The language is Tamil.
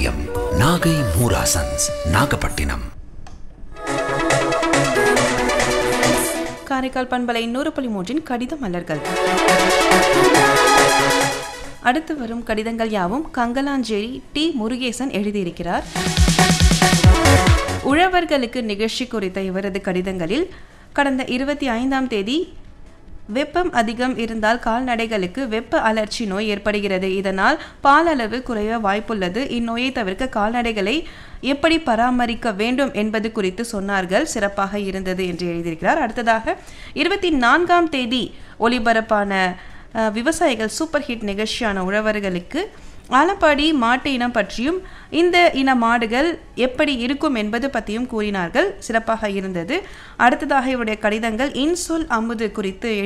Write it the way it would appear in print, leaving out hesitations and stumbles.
நிலையம், நாகை மூராசன்ஸ், நாகப்பட்டினம். காரைக்கால் பண்பலை 100.3 கடித மலர்கள். அடுத்து வரும் கடிதங்கள் யாவும் கங்கலாஞ்சேரி டி முருகேசன் எழுதியிருக்கிறார். உழவர்களுக்கு நிகழ்ச்சி குறித்த இவரது கடிதங்களில் கடந்த 25ஆம் தேதி வெப்பம் அதிகம் இருந்தால் கால்நடைகளுக்கு வெப்ப அலர்ச்சி நோய் ஏற்படுகிறது. இதனால் பால் அளவு குறைய வாய்ப்புள்ளது. இந்நோயை தவிர்க்க கால்நடைகளை எப்படி பராமரிக்க வேண்டும் என்பது குறித்து சொன்னார்கள். சிறப்பாக இருந்தது என்று எழுதியிருக்கிறார். அடுத்ததாக 24ஆம் தேதி ஒளிபரப்பான விவசாயிகள் சூப்பர் ஹிட் நிகழ்ச்சியான உழவர்களுக்கு ஆலப்பாடி மாட்டு இனம் பற்றியும் இந்த இன மாடுகள் எப்படி இருக்கும் என்பது பற்றியும் கூறினார்கள். சிறப்பாக இருந்தது. அடுத்ததாக இவருடைய கடிதங்கள் இன்சொல் அமுது குறித்து